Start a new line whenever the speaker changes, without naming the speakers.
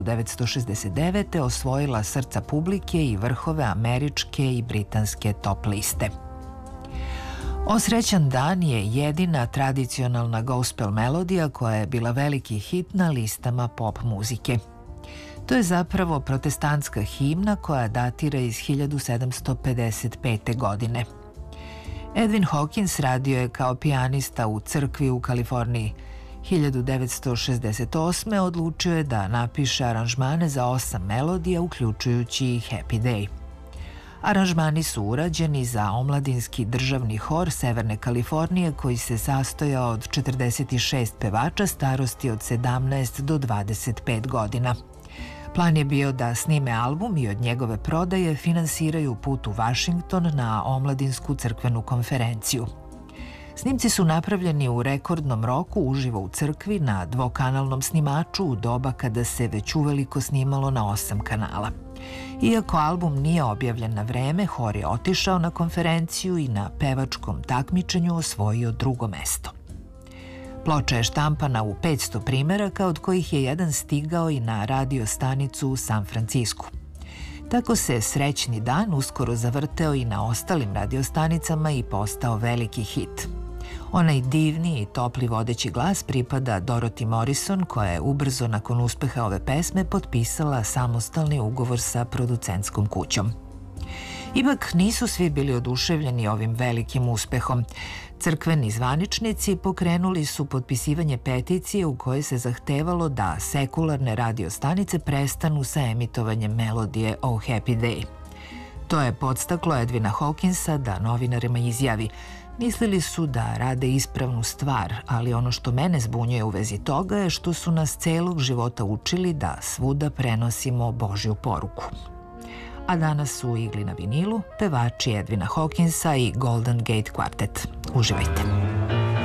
1969. osvojila srca publike i vrhove američke i britanske top liste. O srećan dan je jedina tradicionalna gospel melodija koja je bila veliki hit na listama pop muzike. To je zapravo protestantska himna koja datira iz 1755. godine. Edwin Hawkins radio je kao pijanista u crkvi u Kaliforniji. 1968. odlučio je da napiše aranžmane za 8 melodija, uključujući i Happy Day. Aranžmani su urađeni za omladinski državni hor Severne Kalifornije koji se sastojao od 46 pevača starosti od 17 do 25 godina. Plan je bio da snime album i od njegove prodaje finansiraju put u Washington na omladinsku crkvenu konferenciju. Snimci su napravljeni u rekordnom roku uživo u crkvi na dvokanalnom snimaču u doba kada se već uveliko snimalo na 8 kanala. Iako album nije objavljen na vreme, hor je otišao na konferenciju i na pevačkom takmičenju osvojio 2. mesto. Ploča je štampana u 500 primeraka, od kojih je jedan stigao i na radio stanicu u San Francisku. Tako se Srećni dan uskoro zavrteo i na ostalim radiostanicama i postao veliki hit. Onaj divni i topli vodeći glas pripada Dorothy Morrison, koja je ubrzo nakon uspeha ove pesme potpisala samostalni ugovor sa producentskom kućom. Ipak nisu svi bili oduševljeni ovim velikim uspehom. Crkveni zvaničnici pokrenuli su potpisivanje peticije u kojoj se zahtevalo da sekularne radiostanice prestanu sa emitovanjem melodije Oh Happy Day. To je podstaklo Edwina Hawkinsa da novinarima izjavi: mislili su da rade ispravnu stvar, ali ono što mene zbunjuje u vezi toga je što su nas celog života učili da svuda prenosimo Božju poruku. A danas su u igli na vinilu pevači Edwina Hawkinsa i Golden Gate Quartet. Uživajte!